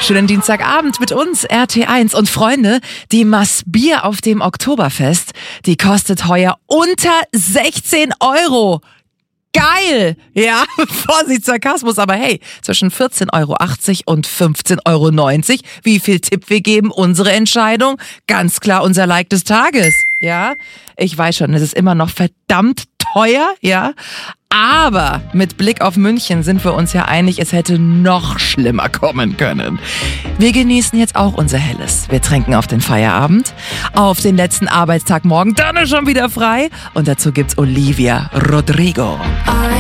Schönen Dienstagabend mit uns, RT1. Und Freunde, die Maßbier auf dem Oktoberfest, die kostet heuer unter 16 Euro. Geil! Ja, Vorsicht, Sarkasmus, aber hey, zwischen 14,80 Euro und 15,90 Euro. Wie viel Tipp wir geben? Unsere Entscheidung? Ganz klar unser Like des Tages. Ja, ich weiß schon, es ist immer noch verdammt teuer, ja. Aber mit Blick auf München sind wir uns ja einig, es hätte noch schlimmer kommen können. Wir genießen jetzt auch unser Helles. Wir trinken auf den Feierabend, auf den letzten Arbeitstag morgen, dann ist schon wieder frei. Und dazu gibt's Olivia Rodrigo.